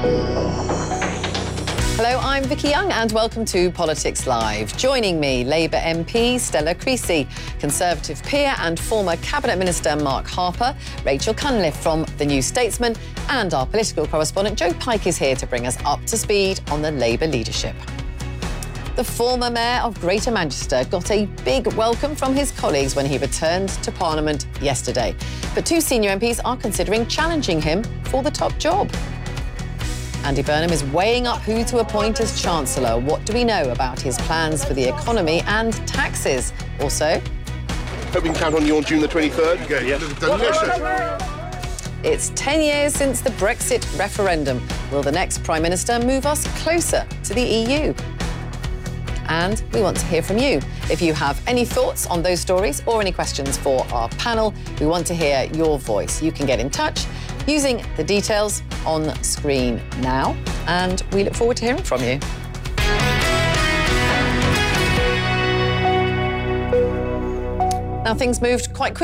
Hello, I'm Vicky Young and welcome to Politics Live. Joining me, Labour MP Stella Creasy, Conservative peer and former Cabinet Minister Mark Harper, Rachel Cunliffe from The New Statesman, and our political correspondent Joe Pike is here to bring us up to speed on the Labour leadership. The former Mayor of Greater Manchester got a big welcome from his colleagues when he returned to Parliament yesterday. But two senior MPs are considering challenging him for the top job. Andy Burnham is weighing up who to appoint as Chancellor. What do we know about his plans for the economy and taxes? Also, hope we can count on you on June the 23rd. Okay, yeah. Delicious. It's 10 years since the Brexit referendum. Will the next Prime Minister move us closer to the EU? And we want to hear from you. If you have any thoughts on those stories or any questions for our panel, we want to hear your voice. You can get in touch using the details on screen now, and we look forward to hearing from you. Now, things moved quite quickly